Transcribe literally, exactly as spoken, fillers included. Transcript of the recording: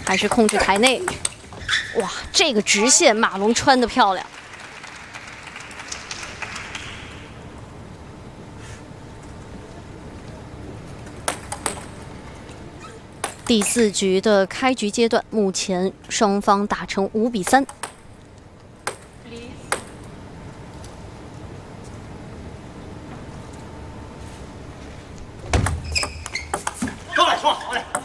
还是控制台内。哇，这个直线马龙穿得漂亮。第四局的开局阶段，目前双方打成五比三。 过来，冲，过来。